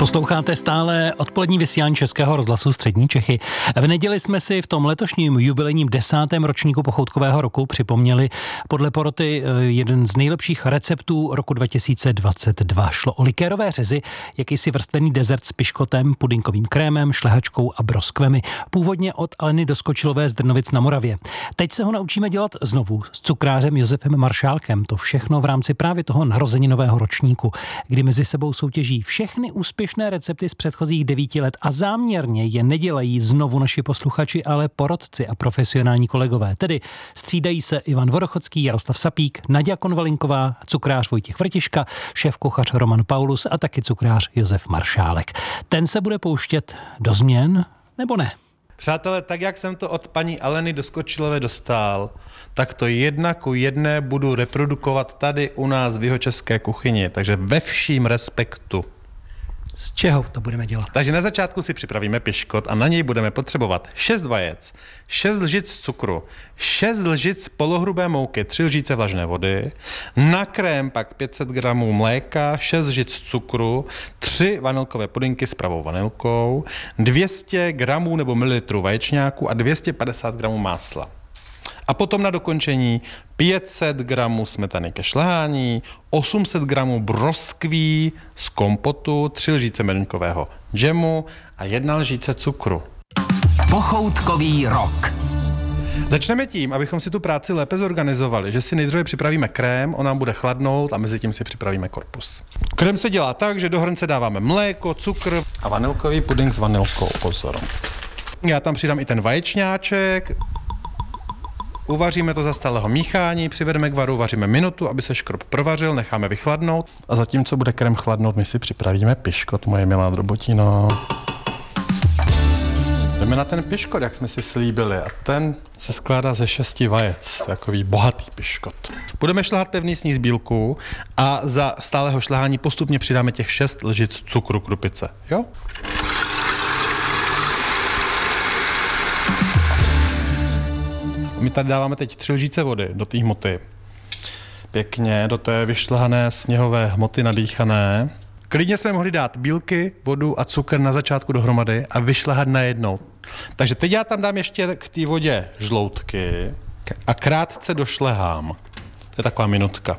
Posloucháte stále odpolední vysílání Českého rozhlasu Střední Čechy. V neděli jsme si v tom letošním jubilejním 10. ročníku pochoutkového roku připomněli podle poroty jeden z nejlepších receptů roku 2022. Šlo o likérové řezy, jakýsi vrstvený dezert s piškotem, pudinkovým krémem, šlehačkou a broskvemi. Původně od Aleny Doskočilové z Drnovic na Moravě. Teď se ho naučíme dělat znovu s cukrářem Josefem Maršálkem. To všechno v rámci právě toho narozeninového ročníku, kdy mezi sebou soutěží všechny úspěšné recepty z předchozích 9 let a záměrně je nedělají znovu naši posluchači, ale porotci a profesionální kolegové. Tedy střídají se Ivan Vorochocký, Jaroslav Sapík, Naďa Konvalinková, cukrář Vojtěch Vrtiška, šéfkuchař Roman Paulus a taky cukrář Josef Maršálek. Ten se bude pouštět do změn, nebo ne? Přátelé, tak jak jsem to od paní Aleny Doskočilové dostal, tak to 1:1 budu reprodukovat tady u nás v jihočeské kuchyni, takže ve vším respektu. Z čeho to budeme dělat? Takže na začátku si připravíme piškot a na něj budeme potřebovat 6 vajec, 6 lžic cukru, 6 lžic polohrubé mouky, 3 lžíce vlažné vody, na krém pak 500 gramů mléka, 6 lžic cukru, 3 vanilkové pudinky s pravou vanilkou, 200 gramů nebo mililitrů vaječňáku a 250 gramů másla. A potom na dokončení 500 gramů smetany ke šlehání, 800 gramů broskví z kompotu, 3 lžíce meruňkového džemu a 1 lžíce cukru. Pochoutkový rok. Začneme tím, abychom si tu práci lépe zorganizovali, že si nejdříve připravíme krém, on nám bude chladnout a mezi tím si připravíme korpus. Krém se dělá tak, že do hrnce dáváme mléko, cukr a vanilkový puding s vanilkou. Pozor. Já tam přidám i ten vaječňáček. Uvaříme to za stálého míchání, přivedeme k varu, vaříme minutu, aby se škrob provařil, necháme vychladnout a zatímco bude krém chladnout, my si připravíme piškot, moje milá drobotino. Jdeme na ten piškot, jak jsme si slíbili, a ten se skládá ze 6 vajec, takový bohatý piškot. Budeme šlehat pevný sníh z bílku a za stálého šlehání postupně přidáme těch 6 lžic cukru krupice, jo? My tady dáváme teď 3 lžíce vody do té hmoty. Pěkně do té vyšlehané sněhové hmoty nadýchané. Klidně jsme mohli dát bílky, vodu a cukr na začátku dohromady a vyšlehat najednou. Takže teď já tam dám ještě k té vodě žloutky a krátce došlehám. To je taková minutka.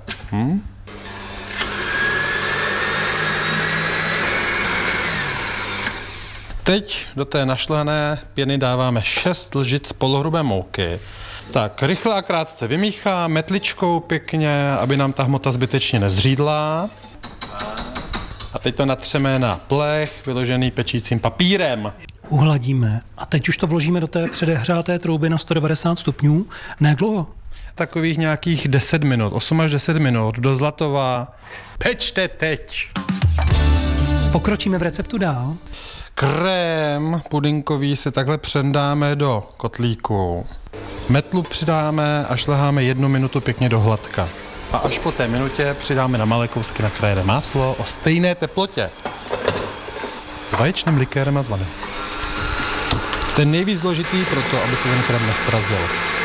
Teď do té našlehané pěny dáváme 6 lžic polohrubé mouky. Tak, rychle a krátce vymíchá metličkou pěkně, aby nám ta hmota zbytečně nezřídla. A teď to natřeme na plech, vyložený pečícím papírem. Uhladíme a teď už to vložíme do té předehřáté trouby na 190 stupňů. Ne jak dlouho? Takových nějakých 10 minut, 8 až 10 minut, do zlatova. Pečte teď! Pokročíme v receptu dál. Krém pudinkový si takhle přendáme do kotlíku. Metlu přidáme a šleháme 1 minutu pěkně do hladka. A až po té minutě přidáme na malé kousky nakrájené máslo o stejné teplotě. S vaječným likérem a s vanilí. Ten nejvíc důležitý proto, aby se ten krém nestrazil.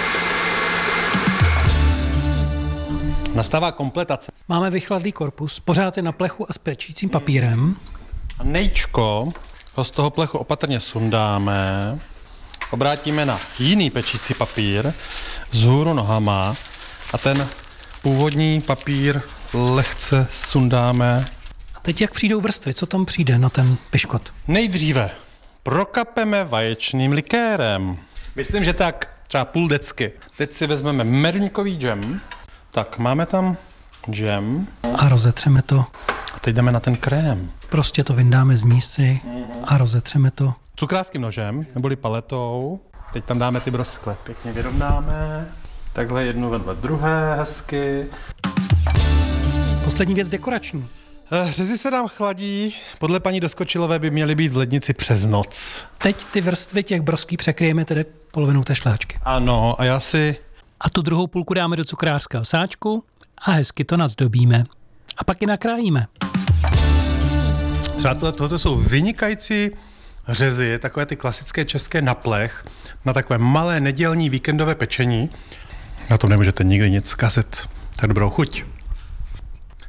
Nastává kompletace. Máme vychladlý korpus, pořád je na plechu a s pečícím papírem. A nejčko ho z toho plechu opatrně sundáme, obrátíme na jiný pečící papír vzhůru nohama a ten původní papír lehce sundáme. A teď jak přijdou vrstvy, co tam přijde na ten piškot? Nejdříve prokapeme vaječným likérem. Myslím, že tak třeba půl decky. Teď si vezmeme meruňkový džem. Tak, máme tam džem. A rozetřeme to. A teď jdeme na ten krém. Prostě to vyndáme z mísy a rozetřeme to. Cukrářským nožem, neboli paletou. Teď tam dáme ty broskve. Pěkně vyrovnáme. Takhle jednu vedle druhé, hezky. Poslední věc dekorační. Řezy se nám chladí. Podle paní Doskočilové by měly být v lednici přes noc. Teď ty vrstvy těch broskví překryjeme tedy polovinou té šlehačky. Ano, a já si... A tu druhou půlku dáme do cukrářského sáčku a hezky to nazdobíme. A pak ji nakrájíme. Přátelé, tohle jsou vynikající řezy, takové ty klasické české na plech, na takové malé nedělní víkendové pečení. Na tom nemůžete nikdy nic zkazit. Tak dobrou chuť.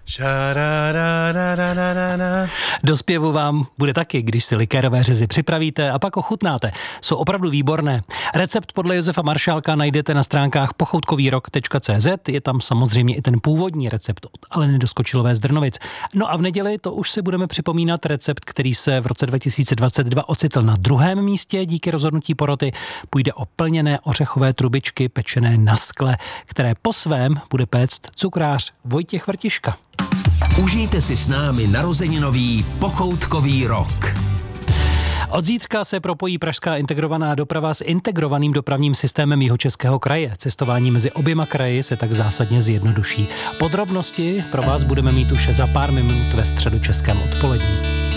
Do zpěvu vám bude taky, když si likérové řezy připravíte a pak ochutnáte. Jsou opravdu výborné. Recept podle Josefa Maršálka najdete na stránkách pochoutkovýrok.cz. Je tam samozřejmě i ten původní recept od Aleny Doskočilové z Drnovic. No a v neděli to už si budeme připomínat recept, který se v roce 2022 ocitl na 2. místě díky rozhodnutí poroty. Půjde o plněné ořechové trubičky pečené na skle, které po svém bude péct cukrář Vojtěch Vrtiška. Užijte si s námi narozeninový pochoutkový rok. Od zítřka se propojí pražská integrovaná doprava s integrovaným dopravním systémem Jihočeského kraje. Cestování mezi oběma kraji se tak zásadně zjednoduší. Podrobnosti pro vás budeme mít už za pár minut ve Středočeském odpolední.